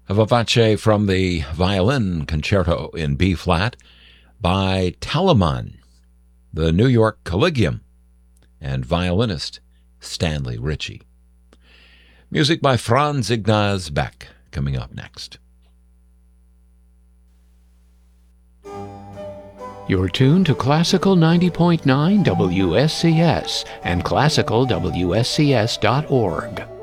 A vivace from the Violin Concerto in B-flat by Telemann, the New York Collegium, and violinist Stanley Ritchie. Music by Franz Ignaz Beck coming up next. You're tuned to Classical 90.9 WSCS and classicalwscs.org.